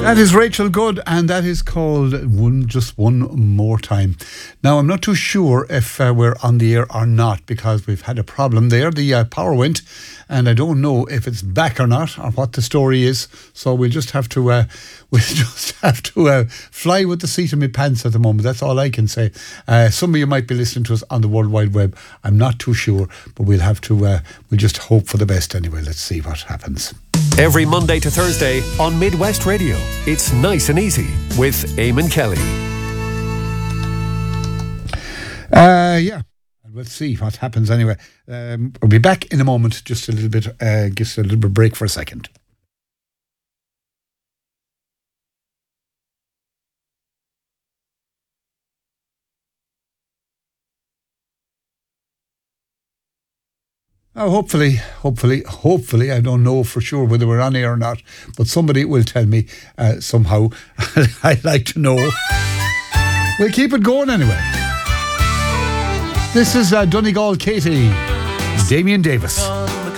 That is Rachel Good, and that is called Just One More Time. Now, I'm not too sure if we're on the air or not, because we've had a problem there. The power went, and I don't know if it's back or not, or what the story is. So we'll just have to fly with the seat of my pants at the moment. That's all I can say. Some of you might be listening to us on the World Wide Web. I'm not too sure, but we'll have to. We'll just hope for the best anyway. Let's see what happens. Every Monday to Thursday on Midwest Radio, it's Nice and Easy with Eamon Kelly. Yeah, we'll see what happens anyway. We'll be back in a moment, just a little bit, just a little bit break for a second. Oh, hopefully, I don't know for sure whether we're on air or not, but somebody will tell me somehow. I'd like to know. We'll keep it going anyway. This is Donegal Katie, Damien Davis.